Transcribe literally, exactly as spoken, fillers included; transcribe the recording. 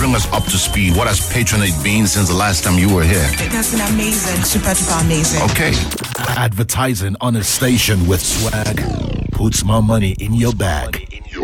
bring us up to speed. What has Patronate been since the last time you were here? It has been amazing. Super duper amazing. Okay. Advertising on a station with swag puts more money in your bag.